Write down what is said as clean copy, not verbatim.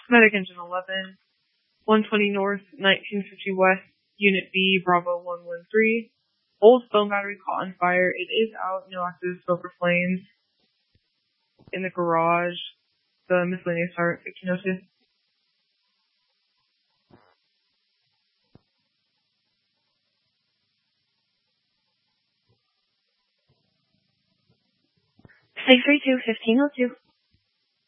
Medic Engine 11, 120 North, 1950 West, Unit B, Bravo 113. Old phone battery caught on fire. It is out, no active smoke or flames. In the garage, the miscellaneous start, 1502. Six 32, 1502.